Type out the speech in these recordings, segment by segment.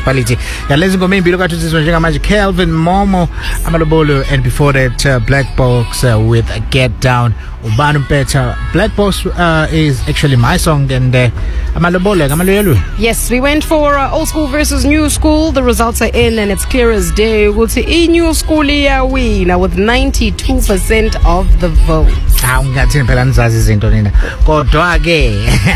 Municipality. Lezi ngoma imbili kwathi sizwe njengamanje Kelvin Momo Amalobolo, and before that Black Box with Get Down. Ubani Mpetha. Black Box is actually my song, and Amalobolo Gamalelu. Yes, we went for old school versus new school. The results are in and it's clear as day. We'll see new school here win with 92% of the vote. Ungathini phela nizazi izinto nina. Kodwa ke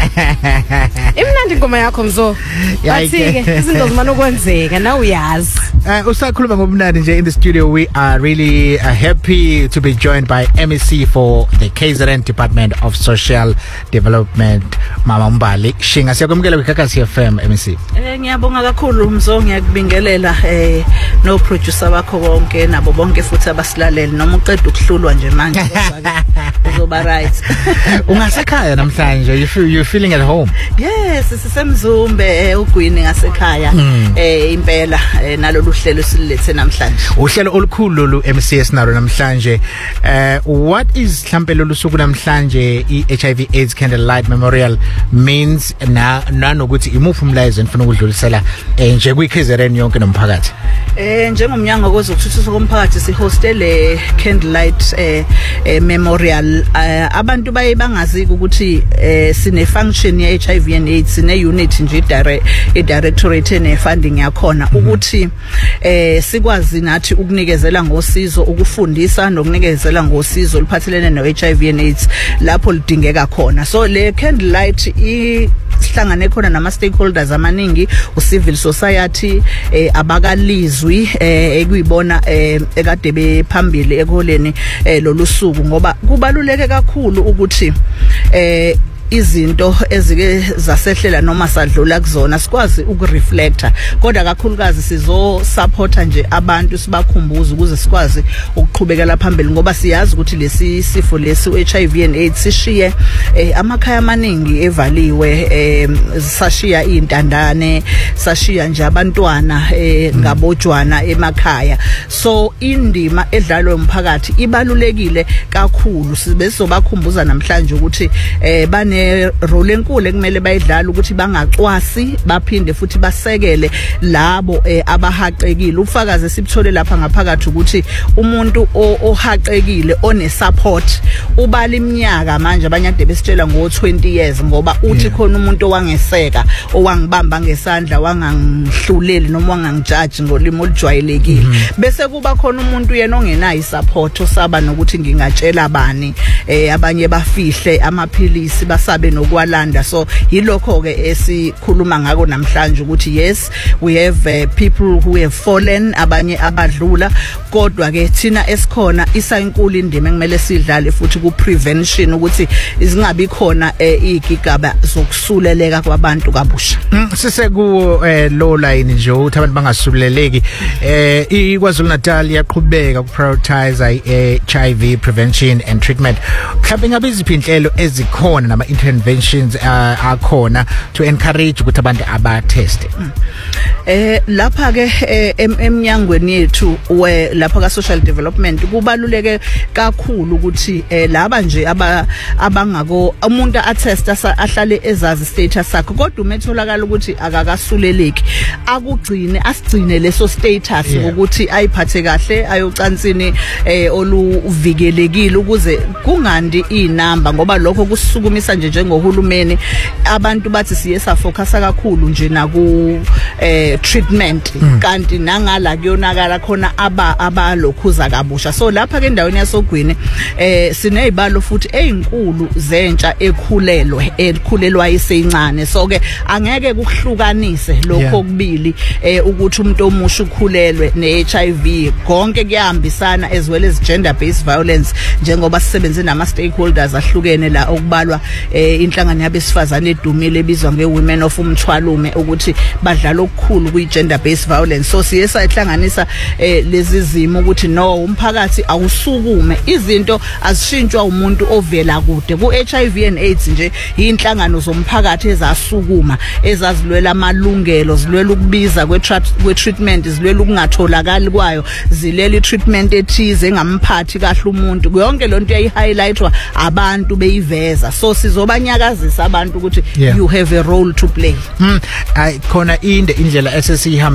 imnandi ngoma yakho mzo. Bathi ke izinto zimana ukwenzeka na uyazi. Usakhuluma ngobunandi nje in the studio. We are really happy to be joined by MEC for the KZN Department of Social Development, Mama Mbali Shinga. Siyakwamukela kwiGagasi FM MEC. Ngiyabonga kakhulu mzo, ngiyakubingelela no producer bakho konke nabo bonke futhi abasilaleli noma uqeda ukuhlulwa nje manje uzoba right. Ungasekhaya namhlanje, you feeling at home? Yes, sisemzumbe ugwini ngasekhaya impela nalolu hlelo silethe namhlanje. Uhlelo olukhulu lu MCS nalo namhlanje. What is mhlambe lolu suku namhlanje i-HIV AIDS Candlelight Memorial means nanokuthi imuphi umlayezo enfuna ukudlulisela nje kwiKZN yonke nomphakathi? Njengomnyango kwezokuthuthukiswa komphakathi sihoste le Candlelight Memorial. Abantu baye bangazi ukuthi sine function ye HIV and AIDS, sine unit nje i-directorate ne funding yakhona ukuthi sikwazi nathi ukunikezela ngosizo, ukufundisa nokunikezela ngosizo luphathelene no HIV and AIDS lapho lidingeka khona. So le Candlelight sihlangane khona nama stakeholders amaningi, ucivil society, abakalizwi ekuyibona ekade bephambili ekholeni lolusuku, ngoba kubaluleke kakhulu ukuthi izinto ezike zasehlela noma sadlula kuzona sikwazi ukureflecta, kodwa kakhulukazi sizo supporta nje abantu sibakhumbuza ukuze sikwazi ukuqhubekela phambili, ngoba siyazi ukuthi lesi sifo lesi HIV and AIDS sishiye amakhaya amaningi evaliwe, sashiya intandane, sashiya nje abantwana ngabojwana emakhaya. So indima edlalwa umphakathi ibalulekile kakhulu. Sibezobakhumbuza namhlanje ukuthi bane role enkulu ekumele bayidlala ukuthi bangacwasi, baphinde futhi basekele labo abahaqekile. Ufakaze sibthole lapha ngaphakathi ukuthi umuntu ohaqekile one support ubala iminyaka manje, abanye ade besitshela ngo20 years, ngoba uthi khona umuntu owangeseka, owangibamba ngesandla, wangangihluleli noma wangangijaji ngolimo olujwayelekile. Bese kuba khona umuntu yena ongenayo support, osaba nokuthi ngingatshela bani, abanye bafihle amaphilisi basabe nokwalanda. So yilokho ke esikhuluma ngako namhlanje ukuthi yes, we have people who have fallen, abanye abadlula, kodwa ke thina esikhona isayinkulu indima ekumele sidlale futhi ku prevention ukuthi izingabi khona igigaba zokusuleleka kwabantu kabusha. Siseku low line nje ukuthi abantu bangasuleleki. iKwaZulu Natal yaqhubeka ku prioritize HIV prevention and treatment. Mhlawumbe ngabe iziphi inhlelo ezikhona nama interventions akhona to encourage ukuthi abantu abateste? Lapha ke emnyangweni yethu lapha ka social development kubaluleke kakhulu ukuthi laba nje abangako umuntu attesta ahlale ezazi status sakhe, kodwa umetholakala ukuthi akakasuleleki akugcine asigcine leso status ukuthi ayiphathe kahle, ayocansini oluvikelekile ukuze kungandi inamba, ngoba lokho kusukumisa nje njengohulumeni. Abantu bathi siye safocusa kakhulu nje na ku treatment, kanti nangala kuyonakala khona abalokhuza kabusha. So lapha ke endaweni yasogwini sinezibalo futhi ezinkulu zentsha ekhulelwa isencane. So ke angeke kuhlukanise lokho kubili ukuthi umuntu omusha ukhulelwe ne-HIV, konke kuyahambisana as well as gender based violence, njengoba sisebenze nama stakeholders ahlukene la okubalwa inhlangano yabesifazane edumile ebizwa ngeWomen of Umthwalume ukuthi badlala okukhulu kwi-gender based violence. So siye sayihlanganisa lezi zimo ukuthi no, umphakathi awusukume, izinto azishintshwa umuntu ovela kude. Ku HIV and AIDS nje inhlangano zomphakathi ezasukuma, ezazilwela amalungelo, zilwela ukubiza kwe-treatment, zilwela ukungatholakali kwayo, zilela i-treatment ethize engamphathi kahle umuntu. Yonke lonto yayi-highlightwa abantu beyiveza. So sizobanyakazisa abantu ukuthi you have a role to play. Khona indlela esesihamba